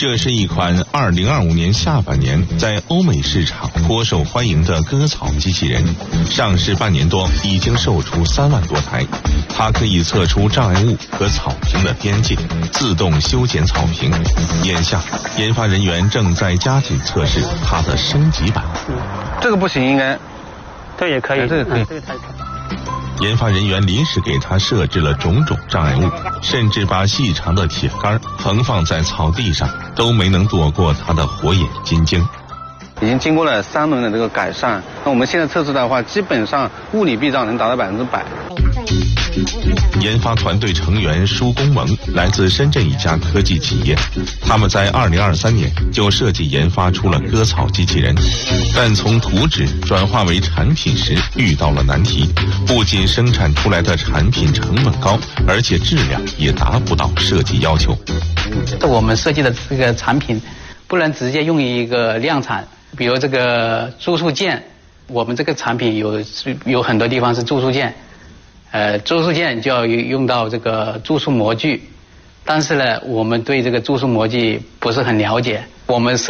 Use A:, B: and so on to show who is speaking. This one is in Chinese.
A: 这是一款2025年下半年在欧美市场颇受欢迎的割草机器人，上市半年多已经售出3万多台。它可以测出障碍物和草坪的边界，自动修剪草坪。眼下，研发人员正在加紧测试它的升级版。
B: 这个不行，应该。
C: 这也可以，
B: 这个可以。
C: 这个太可以。
A: 研发人员临时给它设置了种种障碍物，甚至把细长的铁杆横放在草地上，都没能躲过它的火眼金睛。
B: 已经经过了3轮的这个改善，那我们现在测试的话，基本上物理避障能达到100%。
A: 研发团队成员舒公萌来自深圳一家科技企业，他们在2023年就设计研发出了割草机器人，但从图纸转化为产品时遇到了难题，不仅生产出来的产品成本高，而且质量也达不到设计要求。
D: 我们设计的这个产品不能直接用于一个量产，比如这个注塑件，我们这个产品有很多地方是注塑件。注塑件就要用到这个注塑模具，但是呢，我们对这个注塑模具不是很了解，我们